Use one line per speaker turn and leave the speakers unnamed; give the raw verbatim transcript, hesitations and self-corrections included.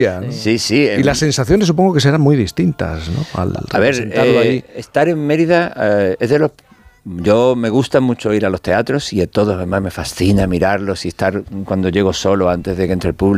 Sí, sí.
Y las sensaciones supongo que serán muy distintas, ¿no? Al
a ver, eh,
ahí.
estar en Mérida eh, es de los... Yo me gusta mucho ir a los teatros y a todos, además me fascina mirarlos y estar cuando llego solo antes de que entre el público.